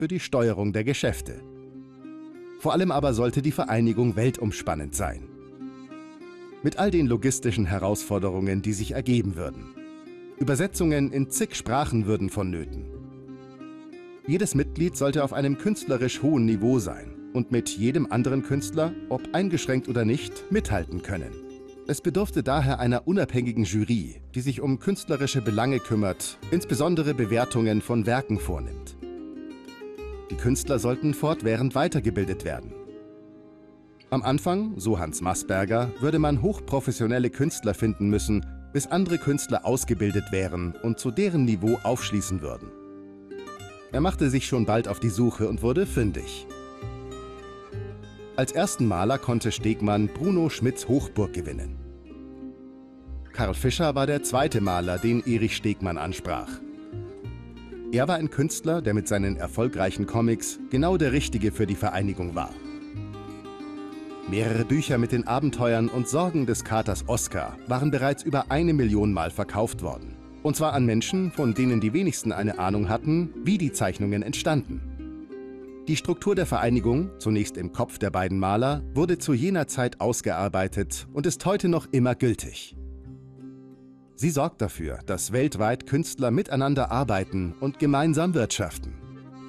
für die Steuerung der Geschäfte. Vor allem aber sollte die Vereinigung weltumspannend sein. Mit all den logistischen Herausforderungen, die sich ergeben würden. Übersetzungen in zig Sprachen würden vonnöten. Jedes Mitglied sollte auf einem künstlerisch hohen Niveau sein und mit jedem anderen Künstler, ob eingeschränkt oder nicht, mithalten können. Es bedurfte daher einer unabhängigen Jury, die sich um künstlerische Belange kümmert, insbesondere Bewertungen von Werken vornimmt. Die Künstler sollten fortwährend weitergebildet werden. Am Anfang, so Hans Maßberger, würde man hochprofessionelle Künstler finden müssen, bis andere Künstler ausgebildet wären und zu deren Niveau aufschließen würden. Er machte sich schon bald auf die Suche und wurde fündig. Als ersten Maler konnte Stegmann Bruno Schmidts Hochburg gewinnen. Karl Fischer war der zweite Maler, den Erich Stegmann ansprach. Er war ein Künstler, der mit seinen erfolgreichen Comics genau der Richtige für die Vereinigung war. Mehrere Bücher mit den Abenteuern und Sorgen des Katers Oskar waren bereits über 1 Million Mal verkauft worden. Und zwar an Menschen, von denen die wenigsten eine Ahnung hatten, wie die Zeichnungen entstanden. Die Struktur der Vereinigung, zunächst im Kopf der beiden Maler, wurde zu jener Zeit ausgearbeitet und ist heute noch immer gültig. Sie sorgt dafür, dass weltweit Künstler miteinander arbeiten und gemeinsam wirtschaften.